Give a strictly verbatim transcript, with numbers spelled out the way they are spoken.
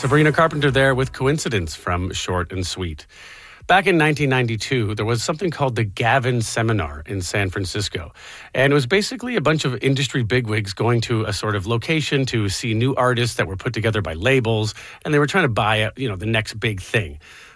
Sabrina Carpenter there with Coincidence from Short and Sweet. Back in nineteen ninety-two, there was something called the Gavin Seminar in San Francisco. And it was basically a bunch of industry bigwigs going to a sort of location to see new artists that were put together by labels. And they were trying to buy, you know, the next big thing.